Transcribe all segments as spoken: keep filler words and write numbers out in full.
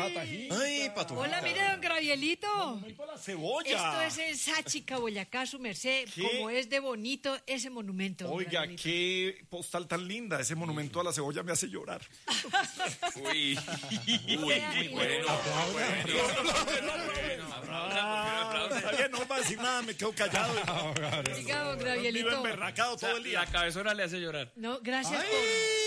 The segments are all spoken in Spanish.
Patajita. Ay, Patojita. Hola, mire, don Gravielito. Momento a la cebolla. Esto es en Sáchica, Boyacá, su merced. ¿Qué? Como es de bonito ese monumento. don Oiga, Gravielito. qué postal tan linda. Ese monumento a la cebolla me hace llorar. Uy. Uy, muy bueno. Ah, está bien, no va a decir nada, me quedo callado. Oiga, don Vivo Gravielito. emberracado todo el día. La cabezona le hace llorar. No, gracias por...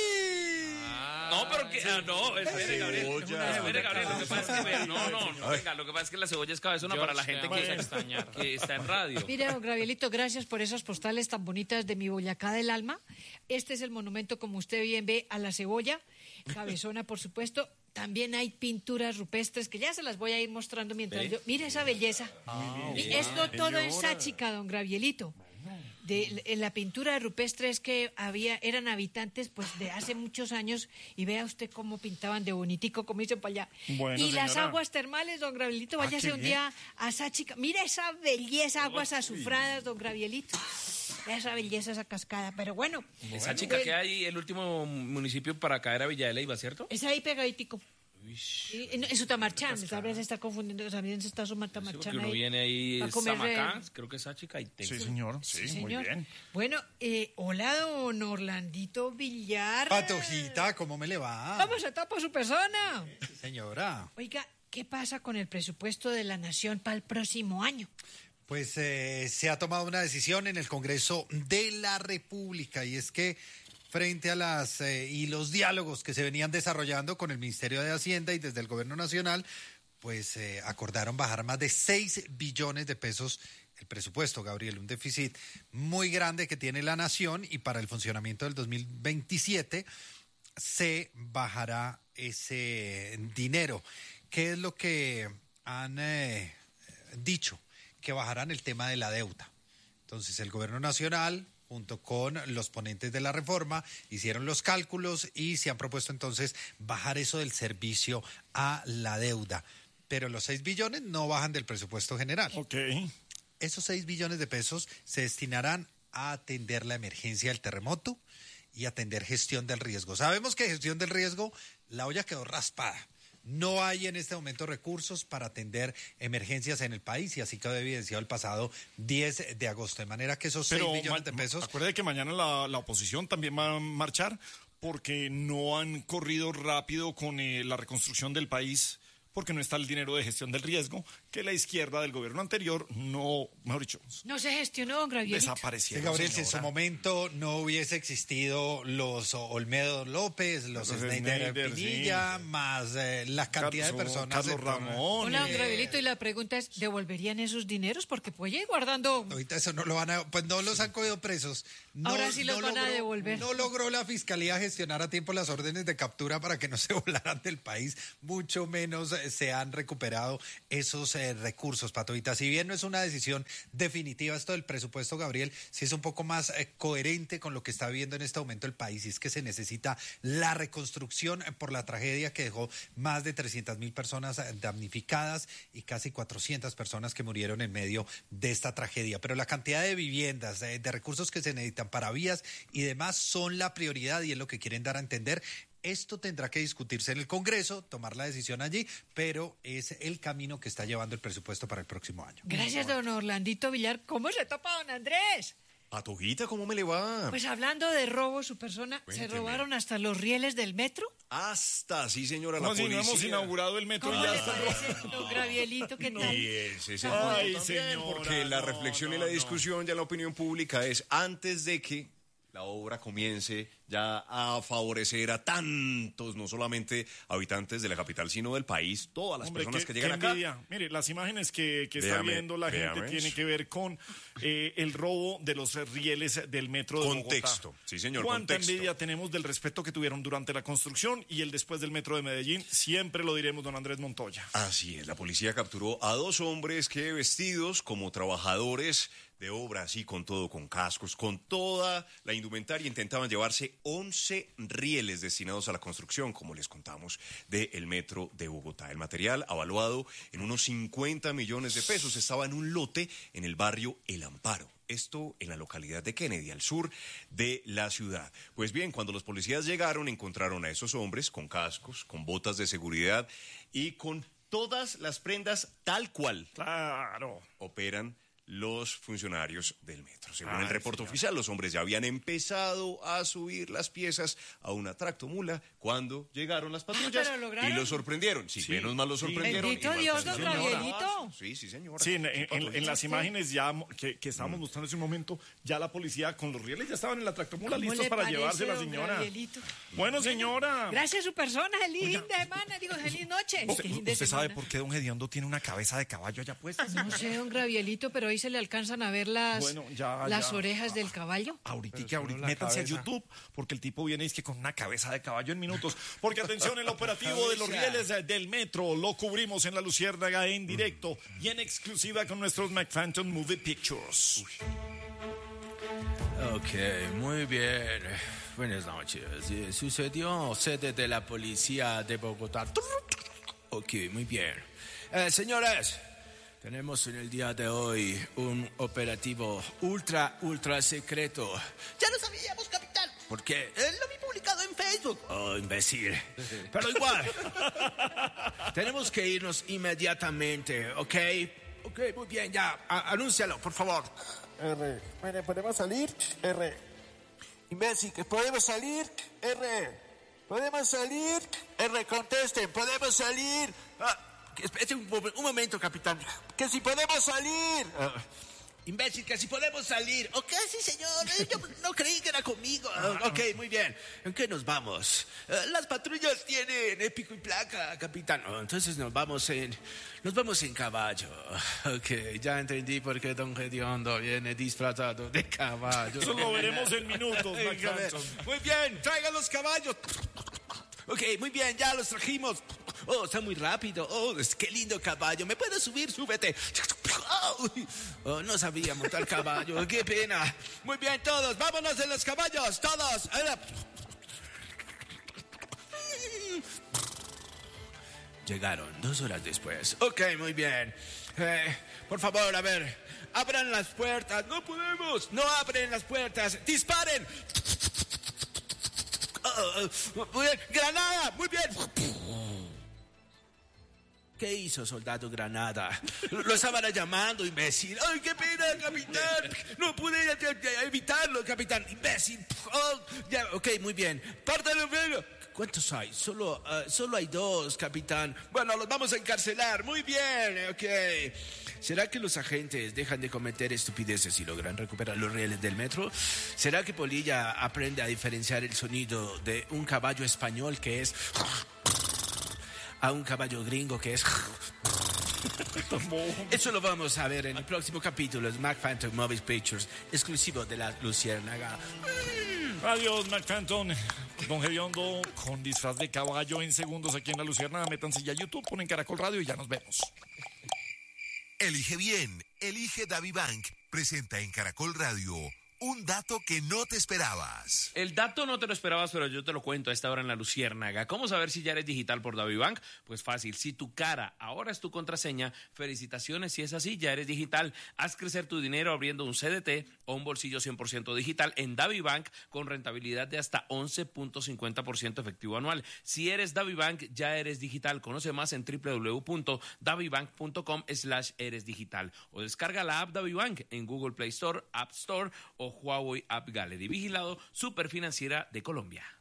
No, pero que. Ah, no, espere, Gabriel. Espere, Gabriel. Lo que pasa es que. No, no, no. Venga, lo que pasa es que la cebolla es cabezona para la gente que, que está en radio. Mire, don Gravielito, gracias por esas postales tan bonitas de mi Boyacá del alma. Este es el monumento, como usted bien ve, a la cebolla. Cabezona, por supuesto. También hay pinturas rupestres que ya se las voy a ir mostrando mientras ¿Ve? yo... Mire esa belleza. Y esto todo en Sáchica, don Gravielito. De, en la pintura rupestre es que había, eran habitantes pues de hace muchos años y vea usted cómo pintaban de bonitico, como dicen para allá. Bueno, y las señora. aguas termales, don Gravielito, váyase qué un bien. día a Sáchica. Mira esa belleza, aguas azufradas, don Gravielito. Vea esa belleza, esa cascada. Pero bueno. Esa chica que hay, el último municipio para caer a Villa de Leyva, ¿cierto? Es ahí pegaditico. Y en, en Sutamarchán, tal vez se está confundiendo, también se está sumando Sí, Tamarchán porque uno ahí. viene ahí, a comer, Samacán, eh, creo que esa chica y Texas. Sí, señor. Sí, Sí, muy señor. bien. Bueno, eh, hola, don Orlandito Villar. Patojita, ¿cómo me le va? Vamos a tapar su persona. Señora, Oiga, ¿qué pasa con el presupuesto de la Nación para el próximo año? pues eh, se ha tomado una decisión en el Congreso de la República y es que frente a las eh, y los diálogos que se venían desarrollando con el Ministerio de Hacienda y desde el Gobierno Nacional, pues eh, acordaron bajar más de seis billones de pesos el presupuesto, Gabriel, un déficit muy grande que tiene la Nación y para el funcionamiento del dos mil veintisiete se bajará ese dinero. ¿Qué es lo que han eh, dicho? Que bajarán el tema de la deuda. Entonces el Gobierno Nacional, junto con los ponentes de la reforma, hicieron los cálculos y se han propuesto entonces bajar eso del servicio a la deuda. Pero los seis billones no bajan del presupuesto general. Ok. Esos seis billones de pesos se destinarán a atender la emergencia del terremoto y atender gestión del riesgo. Sabemos que gestión del riesgo, la olla quedó raspada. No hay en este momento recursos para atender emergencias en el país y así quedó evidenciado el pasado diez de agosto. De manera que esos seis Pero billones ma- de pesos... acuérdate que mañana la, la oposición también va a marchar porque no han corrido rápido con eh, la reconstrucción del país, porque no está el dinero de gestión del riesgo, que la izquierda del gobierno anterior no, mejor dicho, No se gestionó, don Gravielito. Sí, desaparecieron. Gabriel, si en su señora. momento no hubiese existido los Olmedo López, los, Los Schneider Schneider, Pinilla, sí. más eh, la cantidad de Carlos- personas... Carlos de- Ramón. Hola, don eh, Gravielito, y la pregunta es, ¿devolverían esos dineros? Porque pues ya ir guardando... Ahorita eso no lo van a, pues no los han cogido presos. No, Ahora sí los no van a devolver. No logró la fiscalía gestionar a tiempo las órdenes de captura para que no se volaran del país, mucho menos eh, se han recuperado esos eh, recursos, Patovita. Si bien no es una decisión definitiva esto del presupuesto, Gabriel, sí es un poco más eh, coherente con lo que está viviendo en este momento el país, y es que se necesita la reconstrucción eh, por la tragedia que dejó más de trescientas mil personas eh, damnificadas y casi cuatrocientas personas que murieron en medio de esta tragedia. Pero la cantidad de viviendas, eh, de recursos que se necesitan para vías y demás son la prioridad y es lo que quieren dar a entender. Esto tendrá que discutirse en el Congreso, tomar la decisión allí, pero es el camino que está llevando el presupuesto para el próximo año. Gracias, don Orlandito Villar. ¿Cómo se topa, don Andrés? Patojita, ¿cómo me le va? Pues hablando de robo, su persona, ¿se Cuénteme. robaron hasta los rieles del metro? Hasta, sí, señora, la ¿Cómo si no policía. hemos inaugurado el metro ¿Cómo y ya le está? parece, don Gravielito? ¿Qué tal? Y ese es el Ay, punto también, señora, porque la no, reflexión y no, la no. discusión ya en la opinión pública es antes de que la obra comience ya a favorecer a tantos, no solamente habitantes de la capital, sino del país, todas las Hombre, personas qué- que llegan qué acá. envidia. Mire, las imágenes que, que está Véame, viendo la gente véame. tienen que ver con eh, el robo de los rieles del metro de Contexto, Bogotá. sí, señor, ¿Cuánta contexto. envidia tenemos del respeto que tuvieron durante la construcción y el después del metro de Medellín? Siempre lo diremos, don Andrés Montoya. Así es, la policía capturó a dos hombres que vestidos como trabajadores de obra, así con todo, con cascos, con toda la indumentaria. Intentaban llevarse once rieles destinados a la construcción, como les contamos, del metro de Bogotá. El material, avaluado en unos cincuenta millones de pesos, estaba en un lote en el barrio El Amparo. Esto en la localidad de Kennedy, al sur de la ciudad. Pues bien, cuando los policías llegaron, encontraron a esos hombres con cascos, con botas de seguridad y con todas las prendas tal cual Claro. operan los funcionarios del metro. Según Ay, el reporte señor. oficial, los hombres ya habían empezado a subir las piezas a una tractomula cuando llegaron las patrullas pero lograron. y los sorprendieron. Sí, Sí, menos mal los sí. sorprendieron. Bendito y Dios, mantuvieron don el Gabrielito. paso. Sí, sí, señora. Sí, en, en- Sí, en- patrullas. en las imágenes ya mo- que, que estábamos mostrando en ese momento, ya la policía con los rieles ya estaban en la tractomula ¿Cómo listos le para parece, llevarse la don señora. Gabrielito? Bueno, señora. Gracias a su persona, feliz fin de semana, digo, feliz noche. ¿Usted, Fin de usted sabe semana. por qué don Gediondo tiene una cabeza de caballo allá puesta? No sé, don Gabrielito, pero ahí se le alcanzan a ver las, Bueno, ya, las ya. orejas del caballo. Ahorita, ahorita, métanse a YouTube, porque el tipo viene y es que con una cabeza de caballo en minutos. Porque atención, el operativo de los rieles eh, del metro lo cubrimos en la Luciérnaga en directo y en exclusiva con nuestros McPhantom Movie Pictures. Ok, muy bien. Buenas noches. Eh, Sucedió sede de la policía de Bogotá. Ok, muy bien. Eh, señores, tenemos en el día de hoy un operativo ultra, ultra secreto. Ya lo sabíamos, capitán. ¿Por qué? Eh, lo vi publicado en Facebook. Oh, imbécil. Pero igual. Tenemos que irnos inmediatamente, ¿ok? Ok, muy bien, ya. A- anúncialo, por favor. R. Bueno, ¿podemos salir? R. Imbécil, ¿que podemos salir? R. ¿Podemos salir? R, contesten, ¿podemos salir? Ah, que espérate un, momen- un momento, capitán. Que si podemos salir. Ah, imbécil, que si podemos salir. Ok, sí, señor. Eh, Yo no creí que era conmigo. Ah, ok, muy bien. ¿En qué nos vamos? Ah, las patrullas tienen eh, pico y placa, capitán. Oh, entonces nos vamos en... Nos vamos en caballo. Ok, ya entendí por qué don Gediondo viene disfrazado de caballo. Eso lo veremos en minutos, McPhantom. Muy bien, traigan los caballos. Ok, muy bien, ya los trajimos. Oh, está muy rápido. Oh, es- qué lindo caballo. ¿Me puedes subir? Súbete. Oh, oh, no sabía montar caballo. Qué pena. Muy bien, todos. Vámonos en los caballos. Todos. Ahora. Llegaron dos horas después. Ok, muy bien. Eh, por favor, a ver. Abran las puertas. No podemos. No abren las puertas. Disparen. Oh, oh, muy bien. Granada. Muy bien. ¿Qué hizo, soldado Granada? Lo estaban llamando, imbécil. ¡Ay, qué pena, capitán! No pude evitarlo, capitán. Imbécil. Oh, ya, ok, muy bien. Pártalo, luego. ¿Cuántos hay? Solo, ah, solo hay dos, capitán. Bueno, los vamos a encarcelar. Muy bien, ok. ¿Será que los agentes dejan de cometer estupideces y logran recuperar los rieles del metro? ¿Será que Polilla aprende a diferenciar el sonido de un caballo español que es... a un caballo gringo que es... Eso lo vamos a ver en el próximo capítulo de McPhantom Movies Pictures, exclusivo de la Luciérnaga. Adiós, McPhantom. Don Gediondo con disfraz de caballo en segundos aquí en la Luciérnaga. Métanse ya a YouTube, ponen Caracol Radio y ya nos vemos. Elige bien, elige DaviBank. Presenta en Caracol Radio un dato que no te esperabas. El dato no te lo esperabas, pero yo te lo cuento a esta hora en la Luciérnaga. ¿Cómo saber si ya eres digital por DaviBank? Pues fácil, si tu cara ahora es tu contraseña, felicitaciones, si es así, ya eres digital. Haz crecer tu dinero abriendo un C D T o un bolsillo cien por ciento digital en DaviBank con rentabilidad de hasta once punto cincuenta por ciento efectivo anual. Si eres DaviBank, ya eres digital. Conoce más en w w w punto davibank punto com slash eres digital o descarga la app DaviBank en Google Play Store, App Store o Huawei App Gallery. Vigilado Superfinanciera de Colombia.